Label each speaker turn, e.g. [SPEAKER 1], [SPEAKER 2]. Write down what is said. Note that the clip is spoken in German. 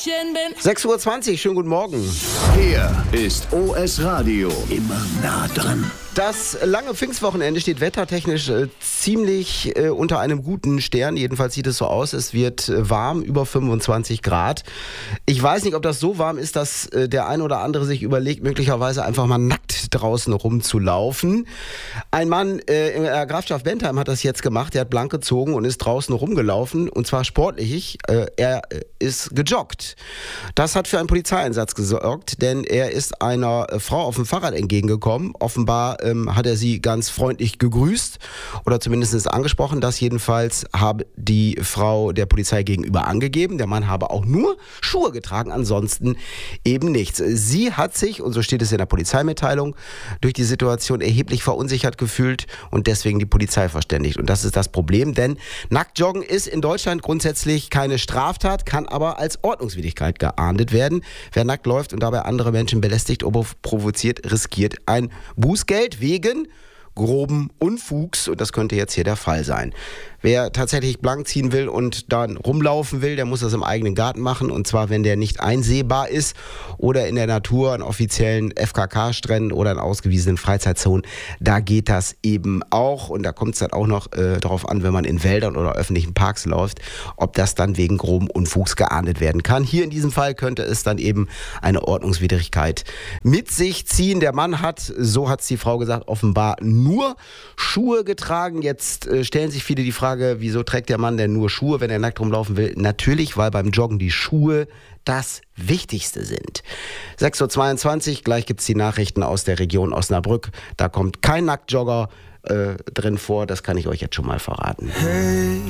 [SPEAKER 1] Mädchen bin.
[SPEAKER 2] 6:20 Uhr, schönen guten Morgen.
[SPEAKER 3] Hier ist OS Radio. Immer nah dran.
[SPEAKER 2] Das lange Pfingstwochenende steht wettertechnisch ziemlich unter einem guten Stern. Jedenfalls sieht es so aus. Es wird warm, über 25 Grad. Ich weiß nicht, ob das so warm ist, dass der ein oder andere sich überlegt, möglicherweise einfach mal nackt draußen rumzulaufen. Ein Mann in der Grafschaft Bentheim hat das jetzt gemacht. Er hat blank gezogen und ist draußen rumgelaufen. Und zwar sportlich. Er ist gejoggt. Das hat für einen Polizeieinsatz gesorgt, denn er ist einer Frau auf dem Fahrrad entgegengekommen. Offenbar hat er sie ganz freundlich gegrüßt oder zumindest angesprochen. Das jedenfalls habe die Frau der Polizei gegenüber angegeben. Der Mann habe auch nur Schuhe getragen, ansonsten eben nichts. Sie hat sich, und so steht es in der Polizeimitteilung, durch die Situation erheblich verunsichert gefühlt und deswegen die Polizei verständigt. Und das ist das Problem, denn Nacktjoggen ist in Deutschland grundsätzlich keine Straftat, kann aber als Ordnungswidrigkeit geahndet werden. Wer nackt läuft und dabei andere Menschen belästigt oder provoziert, riskiert ein Bußgeld wegen groben Unfugs, und das könnte jetzt hier der Fall sein. Wer tatsächlich blank ziehen will und dann rumlaufen will, der muss das im eigenen Garten machen, und zwar, wenn der nicht einsehbar ist oder in der Natur, an offiziellen FKK-Stränden oder in ausgewiesenen Freizeitzonen. Da geht das eben auch, und da kommt es dann auch noch darauf an, wenn man in Wäldern oder öffentlichen Parks läuft, ob das dann wegen groben Unfugs geahndet werden kann. Hier in diesem Fall könnte es dann eben eine Ordnungswidrigkeit mit sich ziehen. Der Mann hat, so hat es die Frau gesagt, offenbar nur Schuhe getragen. Jetzt stellen sich viele die Frage, wieso trägt der Mann denn nur Schuhe, wenn er nackt rumlaufen will? Natürlich, weil beim Joggen die Schuhe das Wichtigste sind. 6:22 Uhr, gleich gibt es die Nachrichten aus der Region Osnabrück. Da kommt kein Nacktjogger drin vor, das kann ich euch jetzt schon mal verraten. Hey.